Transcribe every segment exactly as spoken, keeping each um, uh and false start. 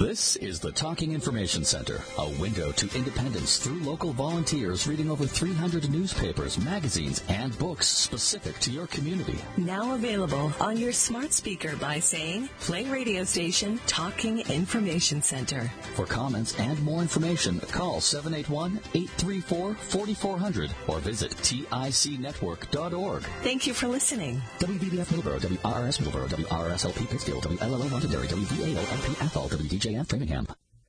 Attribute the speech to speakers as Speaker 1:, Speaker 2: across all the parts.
Speaker 1: This is the Talking Information Center, a window to independence through local volunteers reading over three hundred newspapers, magazines, and books specific to your community.
Speaker 2: Now available on your smart speaker by saying, play radio station Talking Information Center.
Speaker 1: For comments and more information, call seven eight one, eight three four, four four zero zero or visit tic network dot org.
Speaker 2: Thank you for listening.
Speaker 1: W B B F Middleborough, W R R S Middleborough, W R R S L P Pittsfield, W L L O Londonderry, W V A O L P Athol, W D J F Framingham.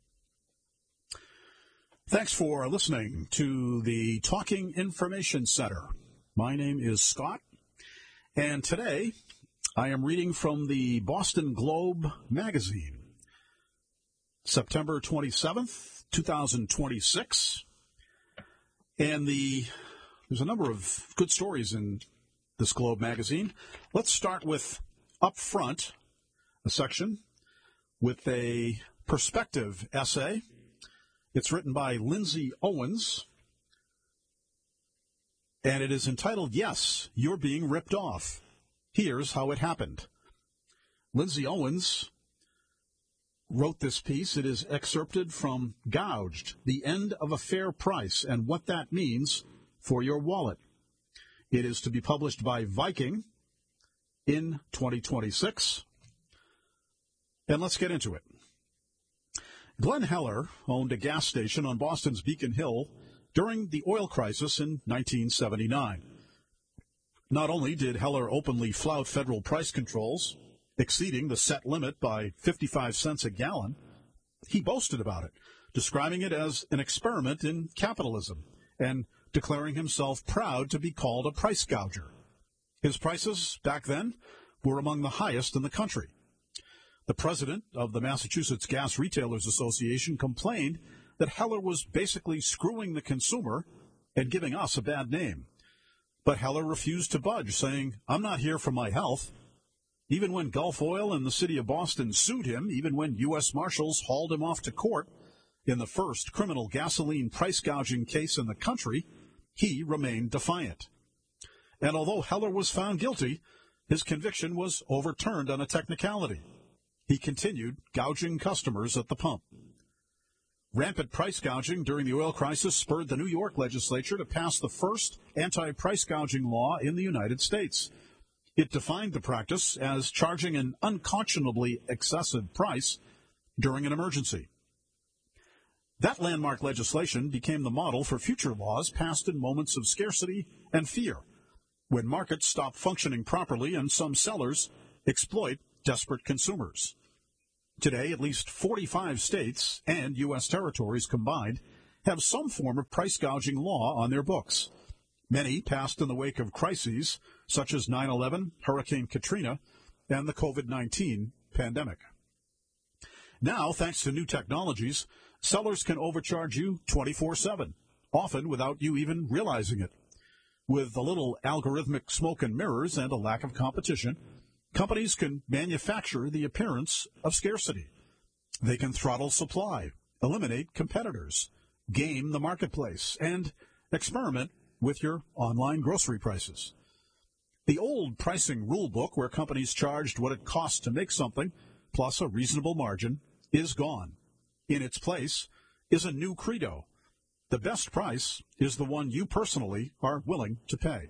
Speaker 3: Thanks for listening to the Talking Information Center. My name is Scott, and today I am reading from the Boston Globe magazine, September twenty-seventh, twenty twenty-six. And the there's a number of good stories in this Globe magazine. Let's start with Up Front, a section with a perspective essay. It's written by Lindsay Owens, and it is entitled, Yes, You're Being Ripped Off. Here's How It Happened. Lindsay Owens wrote this piece. It is excerpted from Gouged, The End of a Fair Price and What That Means for Your Wallet. It is to be published by Viking in twenty twenty-six. And let's get into it. Glenn Heller owned a gas station on Boston's Beacon Hill during the oil crisis in nineteen seventy-nine. Not only did Heller openly flout federal price controls, exceeding the set limit by fifty-five cents a gallon, he boasted about it, describing it as an experiment in capitalism and declaring himself proud to be called a price gouger. His prices back then were among the highest in the country. The president of the Massachusetts Gas Retailers Association complained that Heller was basically screwing the consumer and giving us a bad name. But Heller refused to budge, saying, I'm not here for my health. Even when Gulf Oil and the city of Boston sued him, even when U S Marshals hauled him off to court in the first criminal gasoline price gouging case in the country, he remained defiant. And although Heller was found guilty, his conviction was overturned on a technicality. He continued gouging customers at the pump. Rampant price gouging during the oil crisis spurred the New York legislature to pass the first anti-price gouging law in the United States. It defined the practice as charging an unconscionably excessive price during an emergency. That landmark legislation became the model for future laws passed in moments of scarcity and fear, when markets stop functioning properly and some sellers exploit desperate consumers. Today, at least forty-five states and U S territories combined have some form of price gouging law on their books. Many passed in the wake of crises such as nine eleven, Hurricane Katrina, and the COVID nineteen pandemic. Now, thanks to new technologies, sellers can overcharge you twenty-four seven, often without you even realizing it. With a little algorithmic smoke and mirrors and a lack of competition, companies can manufacture the appearance of scarcity. They can throttle supply, eliminate competitors, game the marketplace, and experiment with your online grocery prices. The old pricing rule book where companies charged what it cost to make something, plus a reasonable margin, is gone. In its place is a new credo. The best price is the one you personally are willing to pay.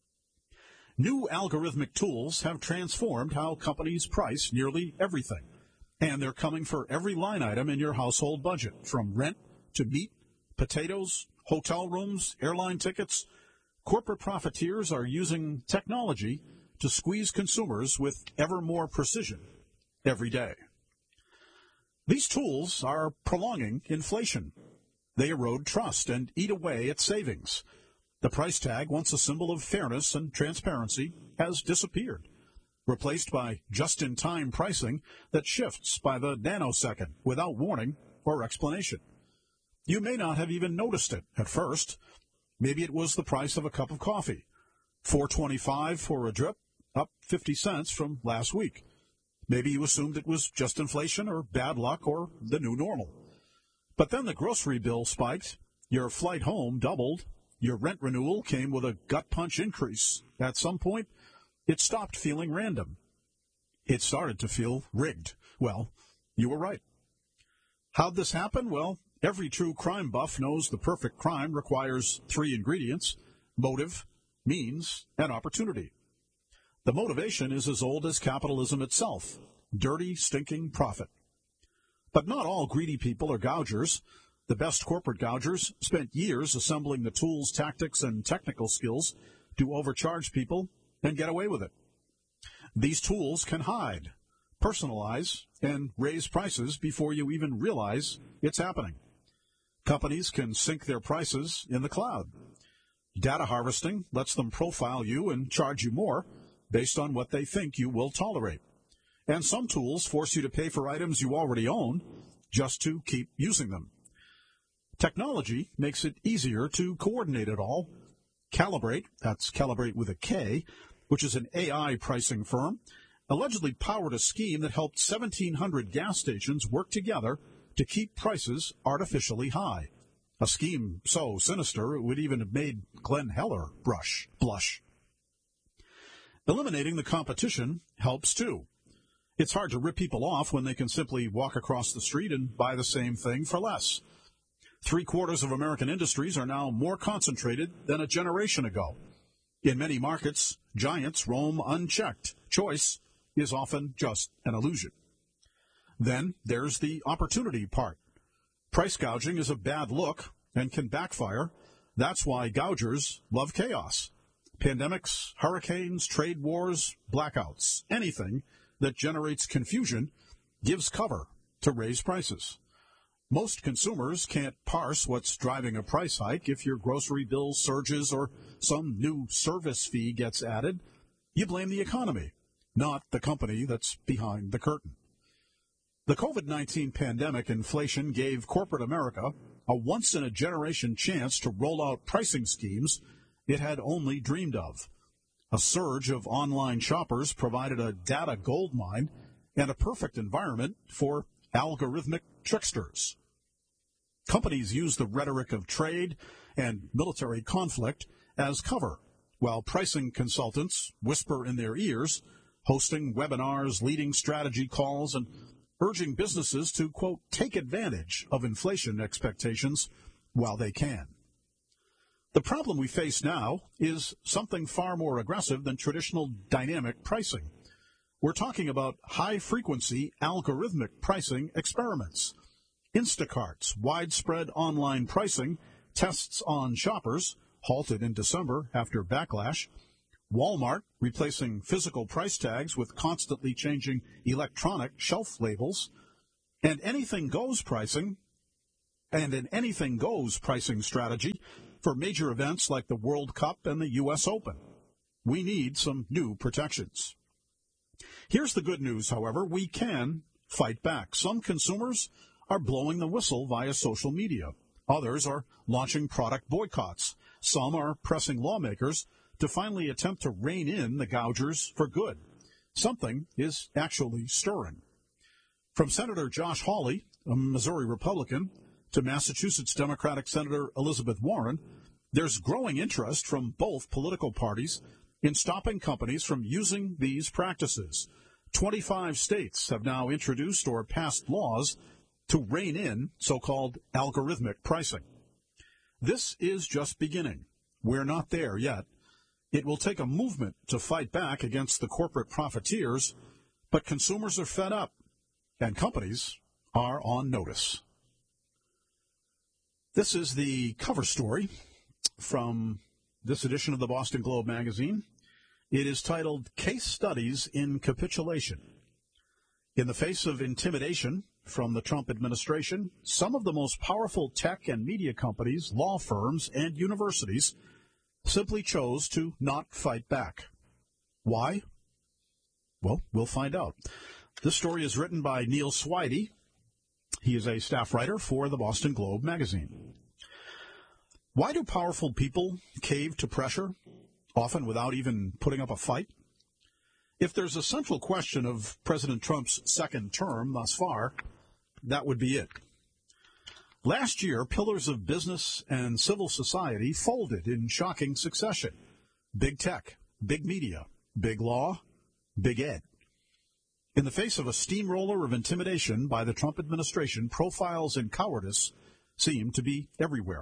Speaker 3: New algorithmic tools have transformed how companies price nearly everything, and they're coming for every line item in your household budget, from rent to meat, potatoes, hotel rooms, airline tickets. Corporate profiteers are using technology to squeeze consumers with ever more precision every day. These tools are prolonging inflation. They erode trust and eat away at savings. The price tag, once a symbol of fairness and transparency, has disappeared, replaced by just-in-time pricing that shifts by the nanosecond without warning or explanation. You may not have even noticed it at first. Maybe it was the price of a cup of coffee, four twenty-five for a drip, up fifty cents from last week. Maybe you assumed it was just inflation or bad luck or the new normal. But then the grocery bill spiked, your flight home doubled, your rent renewal came with a gut punch increase. At some point, it stopped feeling random. It started to feel rigged. Well, you were right. How'd this happen? Well, every true crime buff knows the perfect crime requires three ingredients: motive, means, and opportunity. The motivation is as old as capitalism itself: dirty, stinking profit. But not all greedy people are gougers. The best corporate gougers spent years assembling the tools, tactics, and technical skills to overcharge people and get away with it. These tools can hide, personalize, and raise prices before you even realize it's happening. Companies can sync their prices in the cloud. Data harvesting lets them profile you and charge you more based on what they think you will tolerate. And some tools force you to pay for items you already own just to keep using them. Technology makes it easier to coordinate it all. Calibrate, that's Calibrate with a K, which is an A I pricing firm, allegedly powered a scheme that helped seventeen hundred gas stations work together to keep prices artificially high. A scheme so sinister it would even have made Glenn Heller brush, blush. Eliminating the competition helps too. It's hard to rip people off when they can simply walk across the street and buy the same thing for less. Three-quarters of American industries are now more concentrated than a generation ago. In many markets, giants roam unchecked. Choice is often just an illusion. Then there's the opportunity part. Price gouging is a bad look and can backfire. That's why gougers love chaos. Pandemics, hurricanes, trade wars, blackouts, anything that generates confusion gives cover to raise prices. Most consumers can't parse what's driving a price hike. If your grocery bill surges or some new service fee gets added, you blame the economy, not the company that's behind the curtain. The COVID nineteen pandemic inflation gave corporate America a once-in-a-generation chance to roll out pricing schemes it had only dreamed of. A surge of online shoppers provided a data goldmine and a perfect environment for algorithmic tricksters. Companies use the rhetoric of trade and military conflict as cover, while pricing consultants whisper in their ears, hosting webinars, leading strategy calls, and urging businesses to, quote, take advantage of inflation expectations while they can. The problem we face now is something far more aggressive than traditional dynamic pricing. We're talking about high-frequency algorithmic pricing experiments. Instacart's widespread online pricing tests on shoppers, halted in December after backlash. Walmart replacing physical price tags with constantly changing electronic shelf labels. And anything goes pricing, and an anything goes pricing strategy for major events like the World Cup and the U S Open. We need some new protections. Here's the good news, however. We can fight back. Some consumers are blowing the whistle via social media. Others are launching product boycotts. Some are pressing lawmakers to finally attempt to rein in the gougers for good. Something is actually stirring. From Senator Josh Hawley, a Missouri Republican, to Massachusetts Democratic Senator Elizabeth Warren, there's growing interest from both political parties in stopping companies from using these practices. twenty-five states have now introduced or passed laws to rein in so-called algorithmic pricing. This is just beginning. We're not there yet. It will take a movement to fight back against the corporate profiteers, but consumers are fed up, and companies are on notice. This is the cover story from this edition of the Boston Globe magazine. It is titled, Case Studies in Capitulation. In the face of intimidation from the Trump administration, some of the most powerful tech and media companies, law firms, and universities simply chose to not fight back. Why? Well, we'll find out. This story is written by Neil Swidey. He is a staff writer for the Boston Globe magazine. Why do powerful people cave to pressure, often without even putting up a fight? If there's a central question of President Trump's second term thus far, that would be it. Last year, pillars of business and civil society folded in shocking succession. Big tech, big media, big law, big ed. In the face of a steamroller of intimidation by the Trump administration, profiles in cowardice seemed to be everywhere.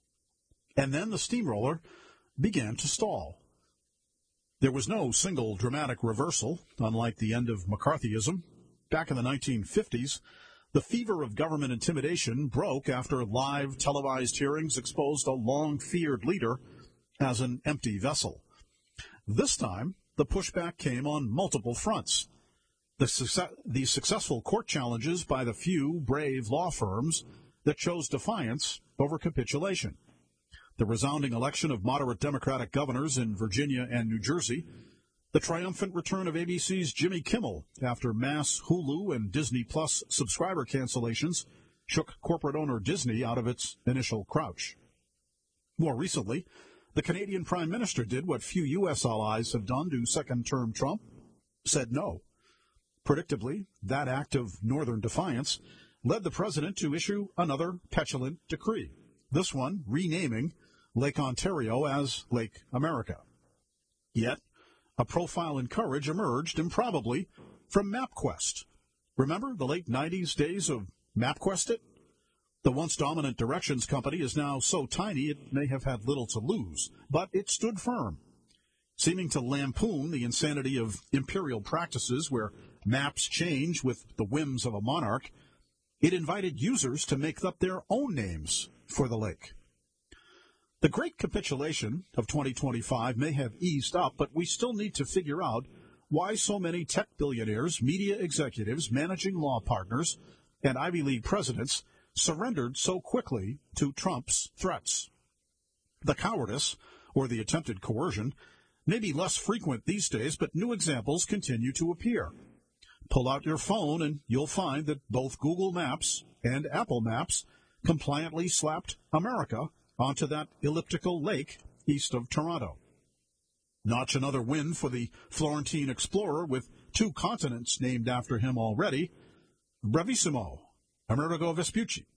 Speaker 3: And then the steamroller began to stall. There was no single dramatic reversal, unlike the end of McCarthyism. Back in the nineteen fifties, the fever of government intimidation broke after live televised hearings exposed a long-feared leader as an empty vessel. This time, the pushback came on multiple fronts. The, success, the successful court challenges by the few brave law firms that chose defiance over capitulation. The resounding election of moderate Democratic governors in Virginia and New Jersey, the triumphant return of A B C's Jimmy Kimmel after mass Hulu and Disney Plus subscriber cancellations shook corporate owner Disney out of its initial crouch. More recently, the Canadian Prime Minister did what few U S allies have done to second-term Trump, said no. Predictably, that act of northern defiance led the president to issue another petulant decree, this one renaming Lake Ontario as Lake America. Yet, a profile in courage emerged improbably from MapQuest. Remember the late nineties days of MapQuest it? The once dominant directions company is now so tiny it may have had little to lose, but it stood firm. Seeming to lampoon the insanity of imperial practices where maps change with the whims of a monarch, it invited users to make up their own names for the lake. The great capitulation of twenty twenty-five may have eased up, but we still need to figure out why so many tech billionaires, media executives, managing law partners, and Ivy League presidents surrendered so quickly to Trump's threats. The cowardice, or the attempted coercion, may be less frequent these days, but new examples continue to appear. Pull out your phone and you'll find that both Google Maps and Apple Maps compliantly slapped America onto that elliptical lake east of Toronto. Notch another win for the Florentine explorer with two continents named after him already, Bravissimo, Amerigo Vespucci.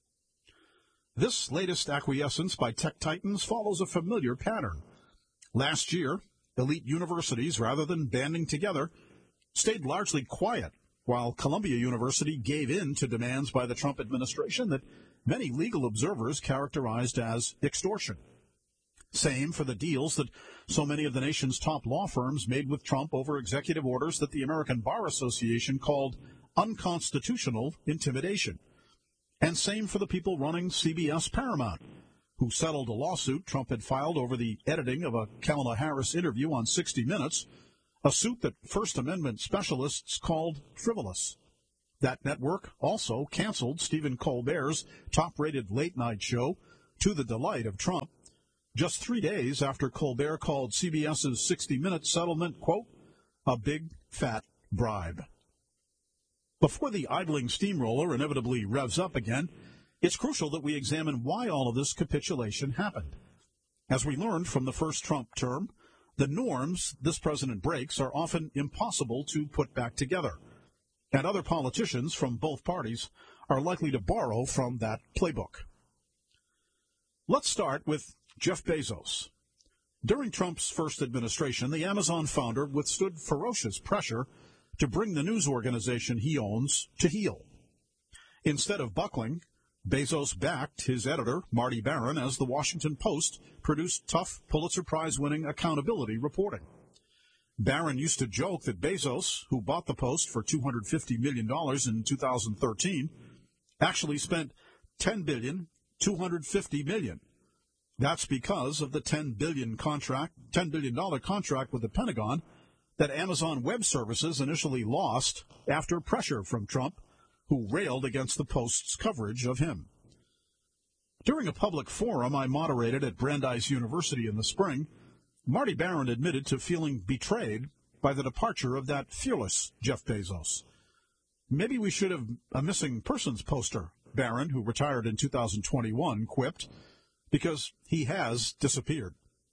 Speaker 3: This latest acquiescence by tech titans follows a familiar pattern. Last year, elite universities, rather than banding together, stayed largely quiet, while Columbia University gave in to demands by the Trump administration that many legal observers characterized as extortion. Same for the deals that so many of the nation's top law firms made with Trump over executive orders that the American Bar Association called unconstitutional intimidation. And same for the people running C B S Paramount, who settled a lawsuit Trump had filed over the editing of a Kamala Harris interview on sixty minutes, a suit that First Amendment specialists called frivolous. That network also canceled Stephen Colbert's top-rated late-night show, to the delight of Trump, just three days after Colbert called CBS's sixty minute settlement, quote, a big, fat bribe. Before the idling steamroller inevitably revs up again, it's crucial that we examine why all of this capitulation happened. As we learned from the first Trump term, the norms this president breaks are often impossible to put back together, and other politicians from both parties are likely to borrow from that playbook. Let's start with Jeff Bezos. During Trump's first administration, the Amazon founder withstood ferocious pressure to bring the news organization he owns to heel. Instead of buckling, Bezos backed his editor, Marty Baron, as the Washington Post produced tough Pulitzer Prize-winning accountability reporting. Barron used to joke that Bezos, who bought the Post for two hundred fifty million dollars in two thousand thirteen, actually spent ten billion dollars, two hundred fifty million dollars. That's because of the ten billion dollars contract, ten billion dollars contract with the Pentagon that Amazon Web Services initially lost after pressure from Trump, who railed against the Post's coverage of him. During a public forum I moderated at Brandeis University in the spring, Marty Baron admitted to feeling betrayed by the departure of that fearless Jeff Bezos. Maybe we should have a missing persons poster, Baron, who retired in two thousand twenty-one, quipped, because he has disappeared.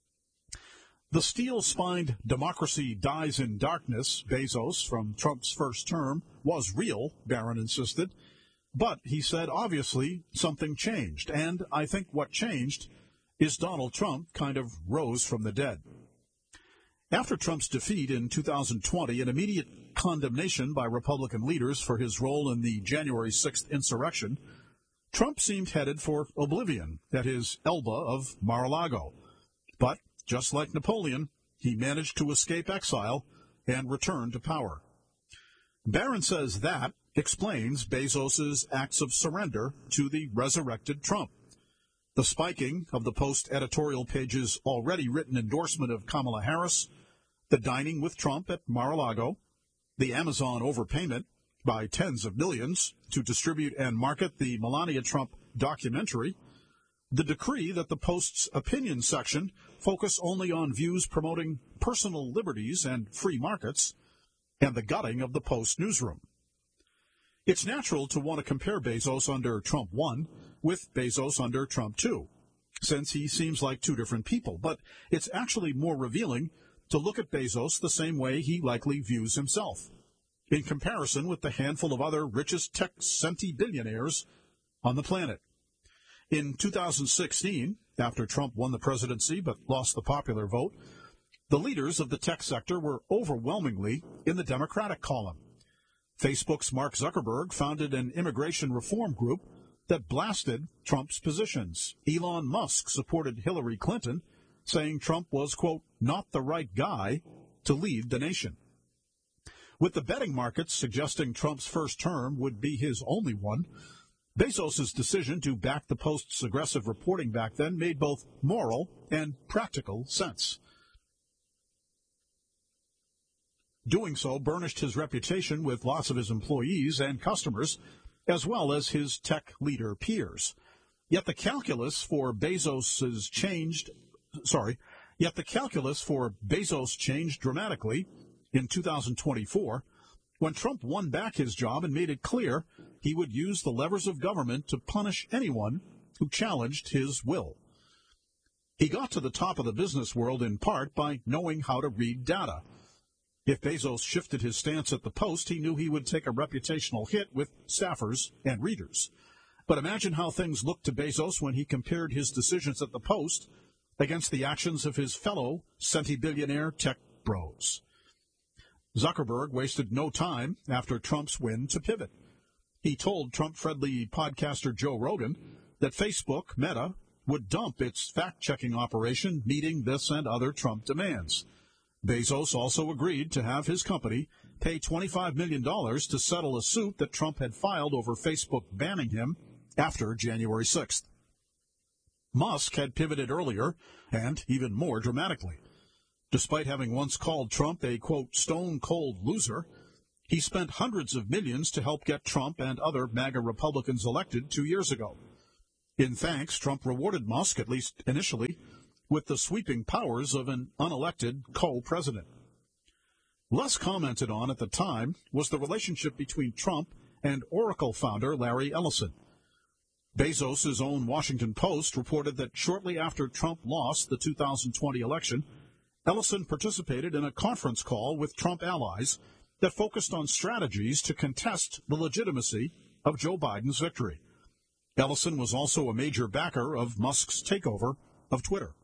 Speaker 3: The steel-spined democracy dies in darkness, Bezos, from Trump's first term, was real, Barron insisted. But, he said, obviously something changed. And I think what changed is Donald Trump kind of rose from the dead. After Trump's defeat in two thousand twenty, an immediate condemnation by Republican leaders for his role in the January sixth insurrection, Trump seemed headed for oblivion at his Elba of Mar-a-Lago. But, just like Napoleon, he managed to escape exile and return to power. Barron says that explains Bezos's acts of surrender to the resurrected Trump. The spiking of the Post editorial page's already written endorsement of Kamala Harris, the dining with Trump at Mar-a-Lago, the Amazon overpayment by tens of millions to distribute and market the Melania Trump documentary, the decree that the Post's opinion section focus only on views promoting personal liberties and free markets, and the gutting of the Post newsroom. It's natural to want to compare Bezos under Trump one with Bezos under Trump two, since he seems like two different people, but it's actually more revealing to look at Bezos the same way he likely views himself, in comparison with the handful of other richest tech centibillionaires on the planet. In two thousand sixteen, after Trump won the presidency but lost the popular vote, the leaders of the tech sector were overwhelmingly in the Democratic column. Facebook's Mark Zuckerberg founded an immigration reform group that blasted Trump's positions. Elon Musk supported Hillary Clinton, saying Trump was, quote, not the right guy to lead the nation. With the betting markets suggesting Trump's first term would be his only one, Bezos' decision to back the Post's aggressive reporting back then made both moral and practical sense. Doing so burnished his reputation with lots of his employees and customers, as well as his tech leader peers. Yet the calculus for Bezos's changed, sorry, yet the calculus for Bezos changed dramatically in two thousand twenty-four, when Trump won back his job and made it clear he would use the levers of government to punish anyone who challenged his will. He got to the top of the business world in part by knowing how to read data. If Bezos shifted his stance at the Post, he knew he would take a reputational hit with staffers and readers. But imagine how things looked to Bezos when he compared his decisions at the Post against the actions of his fellow centibillionaire tech bros. Zuckerberg wasted no time after Trump's win to pivot. He told Trump-friendly podcaster Joe Rogan that Facebook, Meta, would dump its fact-checking operation, meeting this and other Trump demands. Bezos also agreed to have his company pay twenty-five million dollars to settle a suit that Trump had filed over Facebook banning him after January sixth. Musk had pivoted earlier, and even more dramatically. Despite having once called Trump a, quote, stone-cold loser, he spent hundreds of millions to help get Trump and other MAGA Republicans elected two years ago. In thanks, Trump rewarded Musk, at least initially, with the sweeping powers of an unelected co-president. Less commented on at the time was the relationship between Trump and Oracle founder Larry Ellison. Bezos' own Washington Post reported that shortly after Trump lost the two thousand twenty election, Ellison participated in a conference call with Trump allies that focused on strategies to contest the legitimacy of Joe Biden's victory. Ellison was also a major backer of Musk's takeover of Twitter.